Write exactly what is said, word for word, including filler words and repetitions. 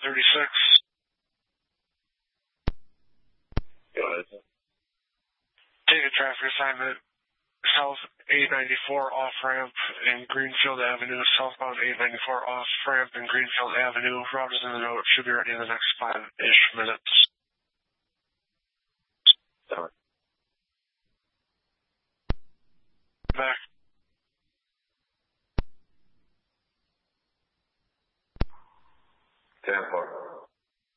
thirty-six. Go ahead. Take a traffic assignment. South eight ninety-four off-ramp in Greenfield Avenue, southbound eight ninety-four off-ramp in Greenfield Avenue. Route is in the note. Should be ready in the next five-ish minutes. Sorry. Back. ten four.